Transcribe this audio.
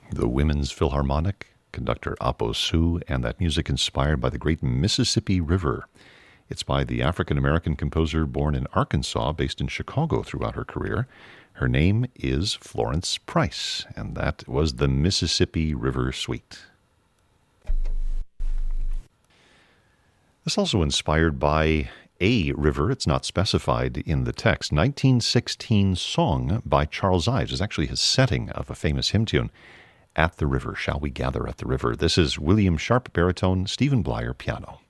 the Women's Philharmonic, conductor Apo Sue, and that music inspired by the great Mississippi River. It's by the African-American composer born in Arkansas, based in Chicago throughout her career. Her name is Florence Price, and that was the Mississippi River Suite. This also inspired by a river. It's not specified in the text. 1916 song by Charles Ives is actually his setting of a famous hymn tune. At the River, Shall We Gather at the River? This is William Sharp, baritone, Stephen Blyer, piano.